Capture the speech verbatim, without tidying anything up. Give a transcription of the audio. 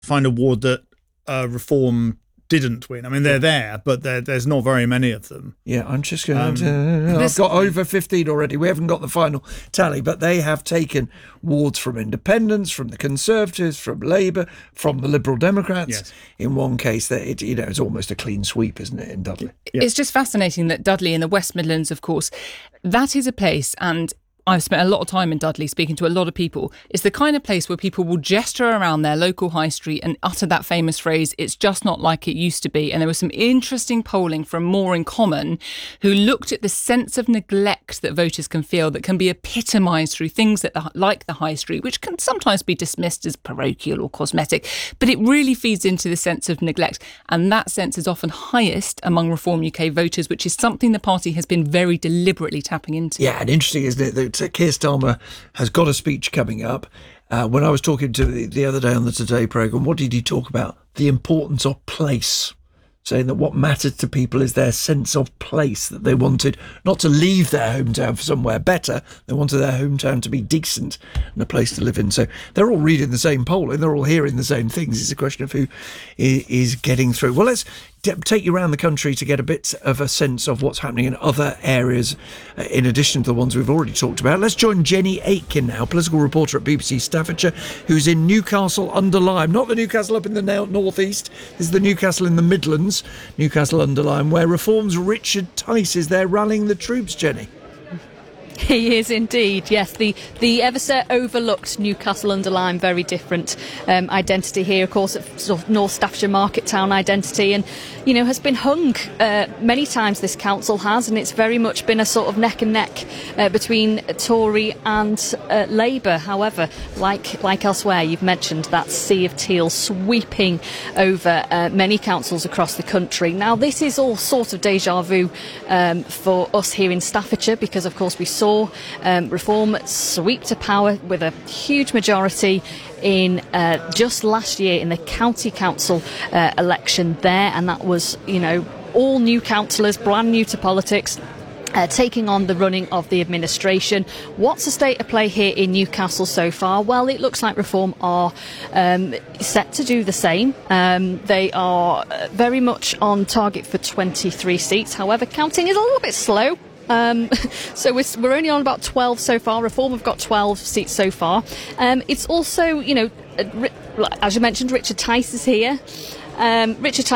find a ward that uh, Reform didn't win. I mean, they're there, but there's not very many of them. Yeah, I'm just going um, to... I've got over fifteen already. We haven't got the final tally, but they have taken wards from Independents, from the Conservatives, from Labour, from the Liberal Democrats. Yes. In one case, that it, you know, it's almost a clean sweep, isn't it, in Dudley? Yeah. It's just fascinating that Dudley in the West Midlands, of course, that is a place, and I've spent a lot of time in Dudley speaking to a lot of people. It's the kind of place where people will gesture around their local high street and utter that famous phrase, "It's just not like it used to be." And there was some interesting polling from More in Common, who looked at the sense of neglect that voters can feel that can be epitomised through things that the, like the high street, which can sometimes be dismissed as parochial or cosmetic, but it really feeds into the sense of neglect. And that sense is often highest among Reform U K voters, which is something the party has been very deliberately tapping into. Yeah, and interesting, isn't it, that Keir Starmer has got a speech coming up. Uh, when I was talking to the, the other day on the Today programme, what did he talk about? The importance of place, saying that what mattered to people is their sense of place, that they wanted not to leave their hometown for somewhere better, they wanted their hometown to be decent and a place to live in. So they're all reading the same poll and they're all hearing the same things. It's a question of who is getting through. Well, let's take you around the country to get a bit of a sense of what's happening in other areas uh, in addition to the ones we've already talked about. Let's join Jenny Aitken now, political reporter at B B C Staffordshire, who's in Newcastle under Lyme. Not the Newcastle up in the north east, this is the Newcastle in the Midlands, Newcastle under Lyme, where Reform's Richard Tice is there rallying the troops, Jenny. He is indeed, yes. The the ever so overlooked Newcastle under Lyme, very different um, identity here, of course, sort of North Staffordshire market town identity, and you know has been hung uh, many times. This council has, and it's very much been a sort of neck and neck uh, between Tory and uh, Labour. However, like like elsewhere, you've mentioned that sea of teal sweeping over uh, many councils across the country. Now, this is all sort of deja vu um, for us here in Staffordshire, because of course we saw Um, Reform sweep to power with a huge majority in uh, just last year in the county council uh, election there, and that was, you know, all new councillors, brand new to politics, Uh, taking on the running of the administration. What's the state of play here in Newcastle so far? Well, it looks like Reform are um, set to do the same. Um, they are very much on target for twenty-three seats. However, counting is a little bit slow. Um, so we're, we're only on about twelve so far. Reform have got twelve seats so far. Um, it's also, you know, as you mentioned, Richard Tice is here. Um, Richard Tice